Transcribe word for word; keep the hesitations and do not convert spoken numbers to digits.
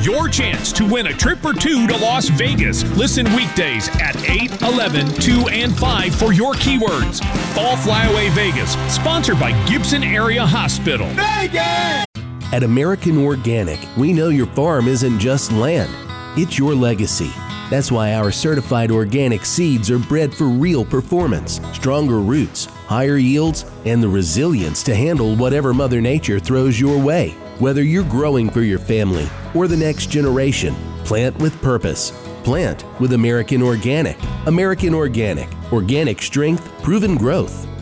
your chance to win a trip or two to Las Vegas. Listen weekdays at eight, eleven, two, and five for your keywords. Fall Flyaway Vegas, sponsored by Gibson Area Hospital. Vegas! At American Organic, we know your farm isn't just land, it's your legacy. That's why our certified organic seeds are bred for real performance, stronger roots, higher yields, and the resilience to handle whatever Mother Nature throws your way. Whether you're growing for your family or the next generation, plant with purpose. Plant with American Organic. American Organic. Organic strength, proven growth.